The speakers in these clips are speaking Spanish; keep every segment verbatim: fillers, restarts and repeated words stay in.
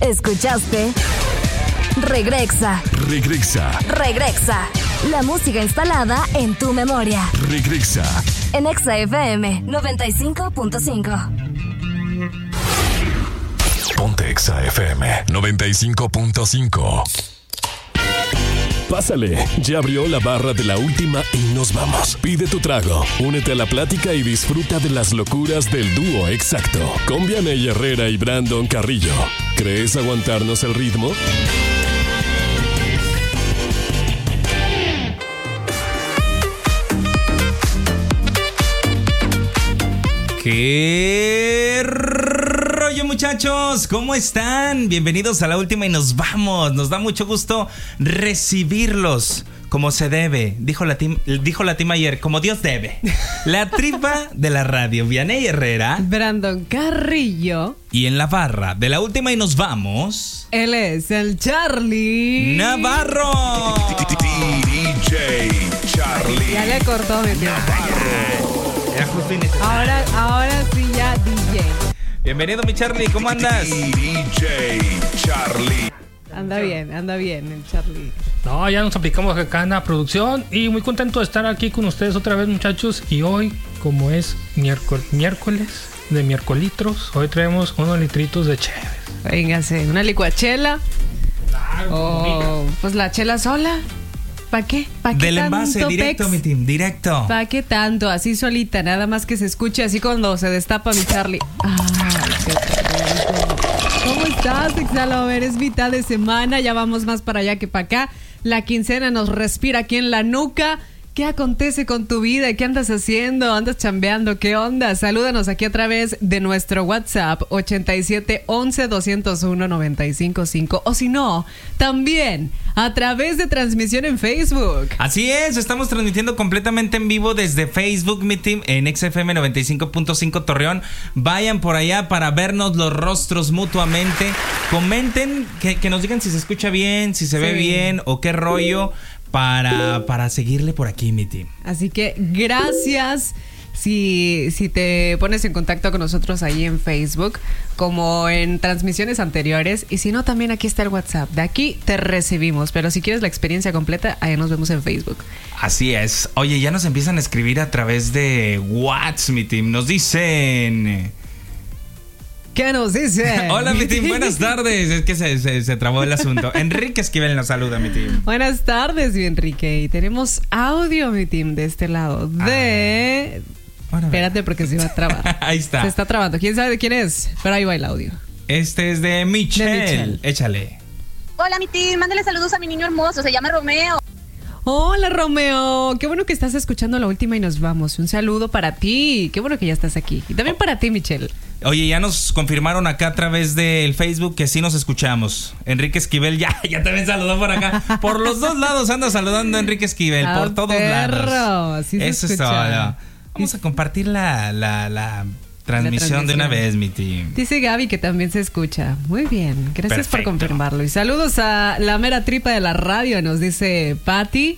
Escuchaste Regrexa. Regrexa. Regrexa. La música instalada en tu memoria. Regrexa. En Exa F M noventa y cinco punto cinco. Ponte Exa F M noventa y cinco punto cinco. Pásale, ya abrió la barra de la última y nos vamos. Pide tu trago, únete a la plática y disfruta de las locuras del dúo exacto. Con Vianey Herrera y Brandon Carrillo. ¿Crees aguantarnos el ritmo? ¿Qué rollo, muchachos? ¿Cómo están? Bienvenidos a la última y nos vamos. Nos da mucho gusto recibirlos como se debe. Dijo la team, dijo la team ayer, como Dios debe. La tripa de la radio, Vianey Herrera, Brandon Carrillo. Y en la barra de la última y nos vamos, él es el Charlie Navarro. D J Charlie. Ya le cortó mi tío. Era justo innecesario. Ahora, ahora sí ya D J. Bienvenido, mi Charlie, ¿cómo andas? D J Charlie. Anda bien, anda bien el Charlie. No, ya nos aplicamos acá en la producción y muy contento de estar aquí con ustedes otra vez, muchachos. Y hoy, como es miércoles, miércoles de miércolitros, hoy traemos unos litritos de chévere. Véngase, una licuachela. O pues la chela sola. ¿Para qué? ¿Para qué Del envase, tanto, directo, pex? mi team, directo. ¿Para qué tanto? Así solita, nada más que se escuche así cuando se destapa mi Charlie. Ay, qué bonito. ¿Cómo estás, Exhalover? Es mitad de semana, ya vamos más para allá que para acá. La quincena nos respira aquí en la nuca. ¿Qué acontece con tu vida? ¿Qué andas haciendo? ¿Andas chambeando? ¿Qué onda? Salúdanos aquí a través de nuestro WhatsApp ochenta y siete, once, doscientos uno, noventa y cinco cinco. O si no, también a través de transmisión en Facebook. Así es, estamos transmitiendo completamente en vivo desde Facebook, mi team, en X F M noventa y cinco punto cinco Torreón. Vayan por allá para vernos los rostros mutuamente. Comenten, que, que nos digan si se escucha bien, si se ve Sí. bien o qué rollo. Para, para seguirle por aquí, mi team. Así que gracias si, si te pones en contacto con nosotros ahí en Facebook, como en transmisiones anteriores. Y si no, también aquí está el WhatsApp. De aquí te recibimos. Pero si quieres la experiencia completa, ahí nos vemos en Facebook. Así es. Oye, ya nos empiezan a escribir a través de WhatsApp, mi team. Nos dicen... ¿Qué nos dice? Hola, mi team, buenas tardes. Es que se, se, se trabó el asunto. Enrique Esquivel nos saluda, mi team. Buenas tardes, mi Enrique. Y tenemos audio, mi team, de este lado. De... Bueno, Espérate porque se va a trabar. Ahí está. Se está trabando. ¿Quién sabe de quién es? Pero ahí va el audio. Este es de Michelle. De Michelle. Échale. Hola, mi team, mándale saludos a mi niño hermoso, se llama Romeo. Hola, Romeo. Qué bueno que estás escuchando la última y nos vamos. Un saludo para ti. Qué bueno que ya estás aquí. Y también para ti, Michelle. Oye, ya nos confirmaron acá a través del Facebook que sí nos escuchamos. Enrique Esquivel ya, ya también saludó por acá. Por los dos lados anda saludando a Enrique Esquivel, Ah, por todos perro, lados. así se Eso es escucha. todo. Vamos a compartir la, la, la transmisión de una vez, mi team. Dice Gaby que también se escucha. Muy bien, gracias Perfecto. por confirmarlo. Y saludos a la mera tripa de la radio, nos dice Patti.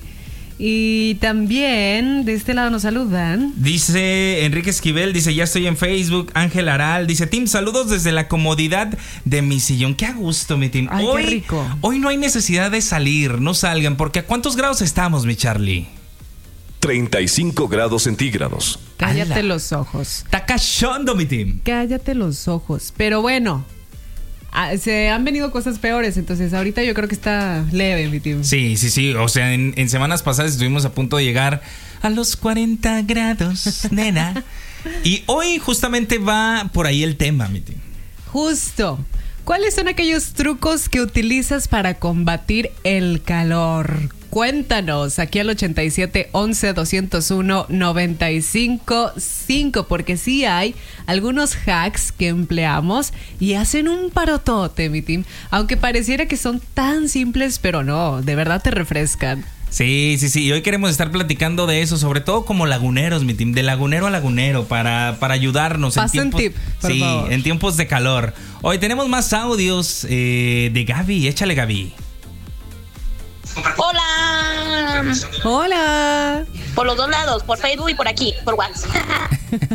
Y también de este lado nos saludan. Dice Enrique Esquivel, dice, ya estoy en Facebook. Ángel Aral, dice, team, saludos desde la comodidad de mi sillón. Qué a gusto, mi team. Ay, hoy, qué rico. Hoy no hay necesidad de salir, no salgan, porque ¿a cuántos grados estamos, mi Charlie? treinta y cinco grados centígrados. Cállate ¡Hala! los ojos. Está cachondo, mi team. Cállate los ojos. Pero bueno, ah, se han venido cosas peores, entonces ahorita yo creo que está leve, mi team. Sí, sí, sí. O sea, en, en semanas pasadas estuvimos a punto de llegar a los cuarenta grados, nena. Y hoy justamente va por ahí el tema, mi team. Justo. ¿Cuáles son aquellos trucos que utilizas para combatir el calor? Cuéntanos aquí al ochenta y siete, once, doscientos uno, noventa y cinco cinco, porque sí hay algunos hacks que empleamos y hacen un parotote, mi team. Aunque pareciera que son tan simples, pero no, de verdad te refrescan. Sí, sí, sí. Y hoy queremos estar platicando de eso, sobre todo como laguneros, mi team, de lagunero a lagunero, para, para ayudarnos. Pasa en un tiempos, tip, por sí, favor. en tiempos de calor. Hoy tenemos más audios eh, de Gaby. Échale, Gaby. Hola. Hola. Por los dos lados, por Facebook y por aquí, por WhatsApp.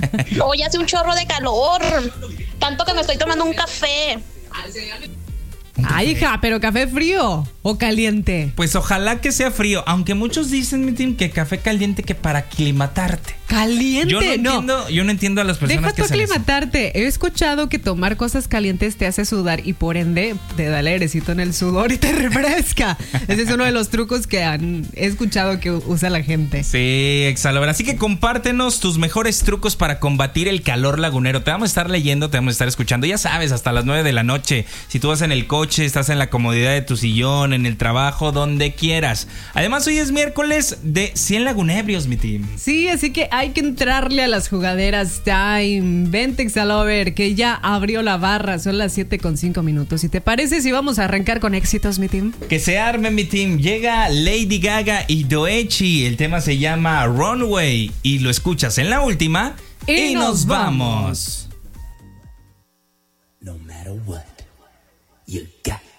Hoy hace un chorro de calor. Tanto que me estoy tomando un café. Ay, hija, pero café frío o caliente. Pues ojalá que sea frío, aunque muchos dicen, mi team, que café caliente que para aclimatarte. Caliente, Yo no, no. entiendo, yo no entiendo a las personas Deja que tú hacen eso. aclimatarte. He escuchado que tomar cosas calientes te hace sudar y por ende te da el airecito en el sudor y te refresca. Ese es uno de los trucos que han he escuchado que usa la gente. Sí, Exalover. Así que compártenos tus mejores trucos para combatir el calor lagunero. Te vamos a estar leyendo, te vamos a estar escuchando. Ya sabes, hasta las nueve de la noche. Si tú vas en el coche, estás en la comodidad de tu sillón, en el trabajo, donde quieras. Además, hoy es miércoles de cien lagunebrios, mi team. Sí, así que hay que entrarle a las jugaderas time. Vente, Exalover, que ya abrió la barra. Son las siete con cinco minutos. ¿Y te parece si vamos a arrancar con éxitos, mi team? Que se arme, mi team. Llega Lady Gaga y Doechi. El tema se llama Runway y lo escuchas en la última y, Y nos nos vamos. No matter what, you got